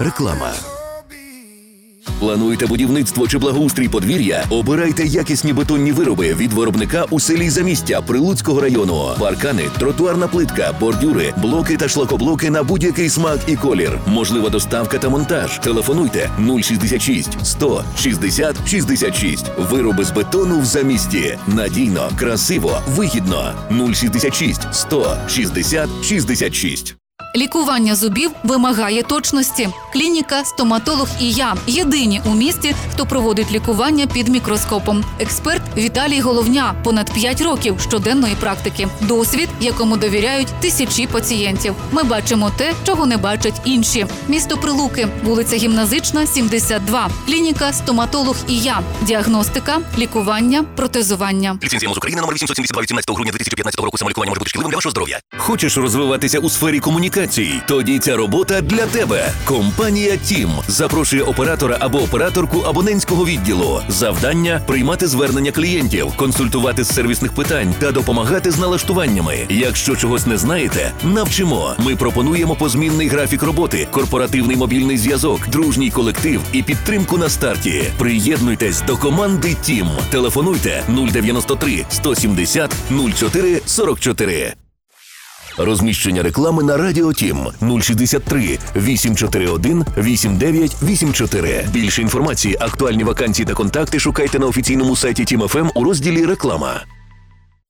Реклама. Плануєте будівництво чи благоустрій подвір'я? Обирайте якісні бетонні вироби від виробника у селі Замістя Прилуцького району. Паркани, тротуарна плитка, бордюри, блоки та шлакоблоки на будь-який смак і колір. Можлива доставка та монтаж. Телефонуйте 066 100 60 66. Вироби з бетону в Замісті. Надійно, красиво, вигідно. 066 100 60 66. Лікування зубів вимагає точності. Клініка «Стоматолог і я» – єдині у місті, хто проводить лікування під мікроскопом. Експерт Віталій Головня – понад 5 років щоденної практики. Досвід, якому довіряють тисячі пацієнтів. Ми бачимо те, чого не бачать інші. Місто Прилуки, вулиця Гімназична, 72. Клініка «Стоматолог і я». Діагностика, лікування, протезування. Ліцензія МОЗ України номер 872 18 грудня 2015 року. Самолікування може бути шкідливим для вашого здоров'я. Хочеш розвиватися у сфері комунікацій? Тоді ця робота для тебе. Компанія «Тім» запрошує оператора або операторку абонентського відділу. Завдання – приймати звернення клієнтів, консультувати з сервісних питань та допомагати з налаштуваннями. Якщо чогось не знаєте, навчимо. Ми пропонуємо позмінний графік роботи, корпоративний мобільний зв'язок, дружній колектив і підтримку на старті. Приєднуйтесь до команди «Тім». Телефонуйте 093 170 04 44. Розміщення реклами на Радіо Тім 063 841 8984. Більше інформації, актуальні вакансії та контакти шукайте на офіційному сайті Тім ФМ у розділі «Реклама».